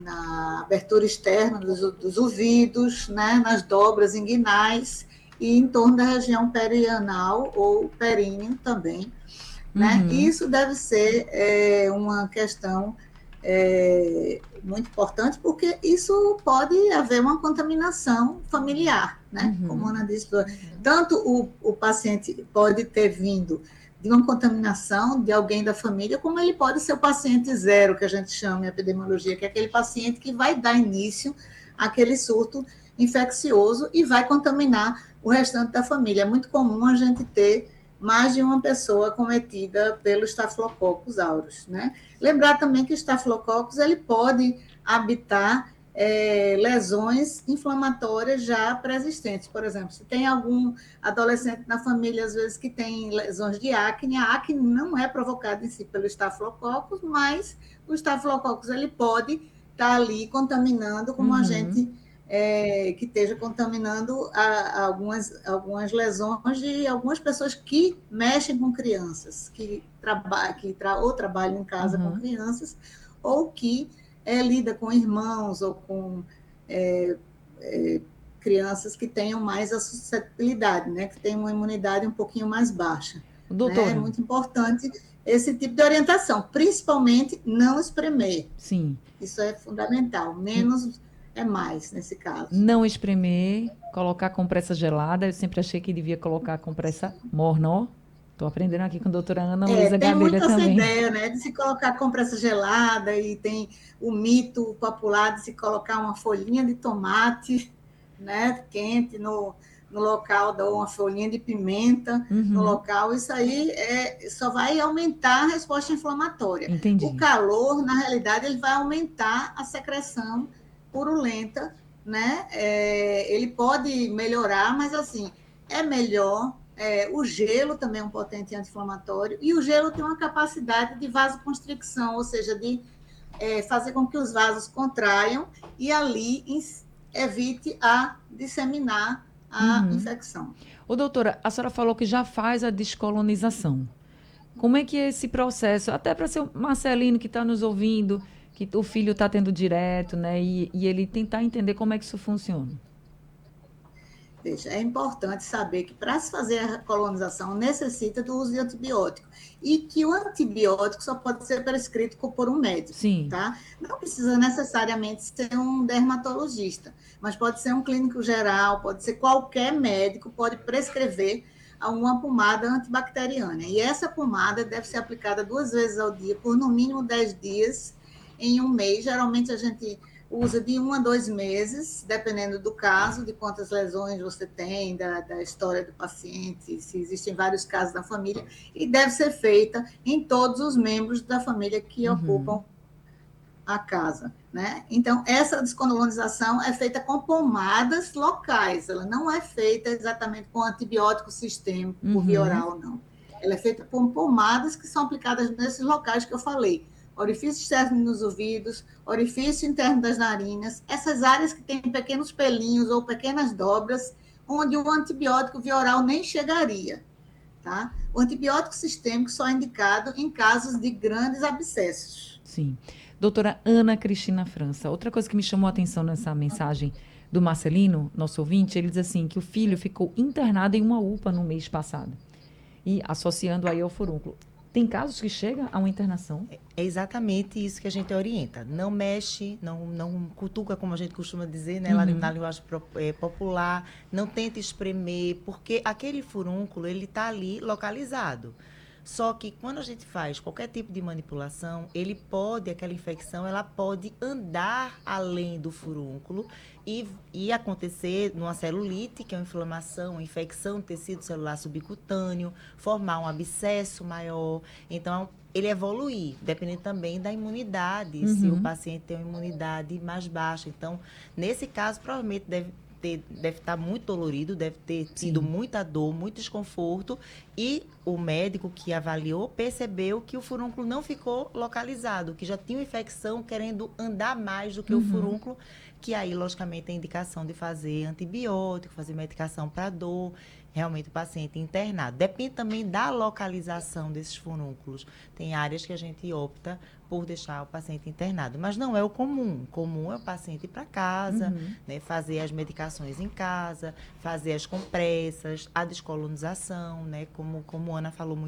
na abertura externa dos ouvidos, né, nas dobras inguinais e em torno da região perianal ou períneo também, né? Isso deve ser uma questão muito importante, porque isso pode haver uma contaminação familiar, né? Como a Ana disse, tanto o paciente pode ter vindo de uma contaminação de alguém da família, como ele pode ser o paciente zero, que a gente chama em epidemiologia, que é aquele paciente que vai dar início àquele surto infeccioso e vai contaminar o restante da família. É muito comum a gente ter mais de uma pessoa acometida pelo Staphylococcus aureus, né? Lembrar também que o Staphylococcus ele pode habitar lesões inflamatórias já pré-existentes. Por exemplo, se tem algum adolescente na família, às vezes, que tem lesões de acne, a acne não é provocada em si pelo Staphylococcus, mas o Staphylococcus ele pode estar ali contaminando como agente que esteja contaminando algumas lesões de algumas pessoas que mexem com crianças, ou trabalham em casa com crianças, ou que lida com irmãos ou com crianças que tenham mais a suscetibilidade, né, que tenham uma imunidade um pouquinho mais baixa. Né? É muito importante esse tipo de orientação, principalmente não espremer. Sim. Isso é fundamental, menos é mais nesse caso. Não espremer, colocar compressa gelada. Eu sempre achei que devia colocar compressa morna, ó. Estou aprendendo aqui com a doutora Ana Luísa Tem Gadelha muito essa também. ideia, né, de se colocar compressa gelada, e tem o mito popular de se colocar uma folhinha de tomate, né, quente no local, ou uma folhinha de pimenta no local. Isso aí só vai aumentar a resposta inflamatória. Entendi. O calor, na realidade, ele vai aumentar a secreção purulenta, né? Ele pode melhorar, mas assim, é melhor. O gelo também é um potente anti-inflamatório, e o gelo tem uma capacidade de vasoconstricção, ou seja, de fazer com que os vasos contraiam e ali evite a disseminar a infecção. Ô, doutora, a senhora falou que já faz a descolonização. Como é que é esse processo? Até para ser o Marcelino que está nos ouvindo, que o filho está tendo direto, né? E ele tentar entender como é que isso funciona. Veja, é importante saber que para se fazer a colonização necessita do uso de antibiótico, e que o antibiótico só pode ser prescrito por um médico. Sim. Tá? Não precisa necessariamente ser um dermatologista, mas pode ser um clínico geral, pode ser qualquer médico, pode prescrever uma pomada antibacteriana. E essa pomada deve ser aplicada 2 vezes ao dia, por no mínimo 10 dias, em um mês. Geralmente a gente usa de 1 a 2 meses, dependendo do caso, de quantas lesões você tem, da história do paciente, se existem vários casos na família, e deve ser feita em todos os membros da família que ocupam a casa. Né? Então, essa descolonização é feita com pomadas locais, ela não é feita exatamente com antibiótico sistêmico por via oral, não. Ela é feita com pomadas que são aplicadas nesses locais que eu falei: orifício externo nos ouvidos, orifício interno das narinas, essas áreas que têm pequenos pelinhos ou pequenas dobras, onde o antibiótico via oral nem chegaria. Tá? O antibiótico sistêmico só é indicado em casos de grandes abscessos. Sim. Doutora Ana Cristina França, outra coisa que me chamou a atenção nessa mensagem do Marcelino, nosso ouvinte, ele diz assim, que o filho ficou internado em uma UPA no mês passado, e associando aí ao furúnculo. Tem casos que chega a uma internação? É exatamente isso que a gente orienta. Não mexe, não cutuca, como a gente costuma dizer, né, lá na linguagem popular. Não tenta espremer, porque aquele furúnculo, ele está ali localizado. Só que quando a gente faz qualquer tipo de manipulação, aquela infecção, ela pode andar além do furúnculo e acontecer numa celulite, que é uma inflamação, uma infecção do tecido celular subcutâneo, formar um abscesso maior. Então, ele evoluir, dependendo também da imunidade, se o paciente tem uma imunidade mais baixa. Então, nesse caso, provavelmente deve estar muito dolorido, deve ter tido muita dor, muito desconforto, e o médico que avaliou percebeu que o furúnculo não ficou localizado, que já tinha uma infecção querendo andar mais do que o furúnculo, que aí, logicamente, tem indicação de fazer antibiótico, fazer medicação para dor, realmente o paciente internado. Depende também da localização desses furúnculos. Tem áreas que a gente opta por deixar o paciente internado. Mas não é o comum. O comum é o paciente ir para casa, né, fazer as medicações em casa, fazer as compressas, a descolonização, né, como a Ana falou muito